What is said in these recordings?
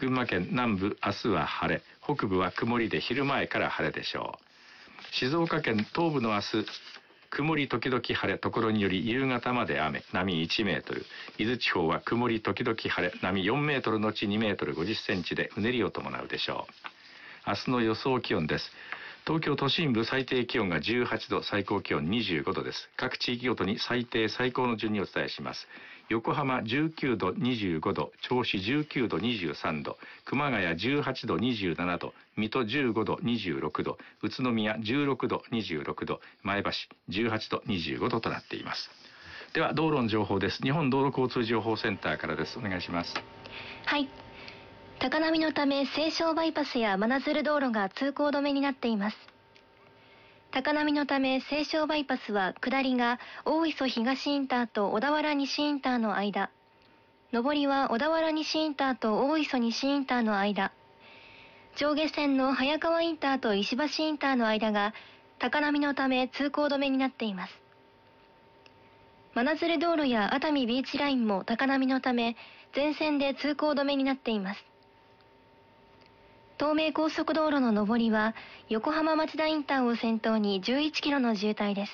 群馬県南部、明日は晴れ、北部は曇りで昼前から晴れでしょう。静岡県東部の明日、曇り時々晴れ、ところにより夕方まで雨、波1メートル。伊豆地方は曇り時々晴れ、波4メートルのち2メートル50センチでうねりを伴うでしょう。明日の予想気温です。東京都心部最低気温が18度、最高気温25度です。各地域ごとに最低最高の順にお伝えします。横浜19度25度、銚子19度23度、熊谷18度27度、水戸15度26度、宇都宮16度26度、前橋18度25度となっています。では道路の情報です。日本道路交通情報センターからです。お願いします。 はい、高波のため西湘バイパスや真鶴道路が通行止めになっています。高波のため西湘バイパスは下りが大磯東インターと小田原西インターの間、上りは小田原西インターと大磯西インターの間、上下線の早川インターと石橋インターの間が高波のため通行止めになっています。真鶴道路や熱海ビーチラインも高波のため全線で通行止めになっています。東名高速道路の上りは横浜町田インターを先頭に11キロの渋滞です。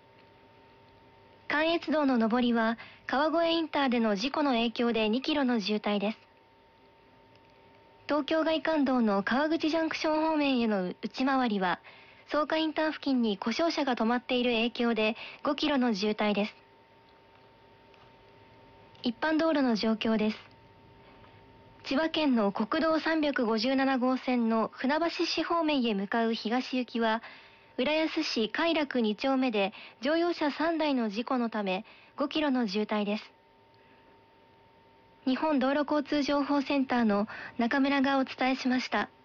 関越道の上りは川越インターでの事故の影響で2キロの渋滞です。東京外環道の川口ジャンクション方面への内回りは草加インター付近に故障車が止まっている影響で5キロの渋滞です。一般道路の状況です。千葉県の国道357号線の船橋市方面へ向かう東行きは浦安市偕楽2丁目で乗用車3台の事故のため5キロの渋滞です。日本道路交通情報センターの中村がお伝えしました。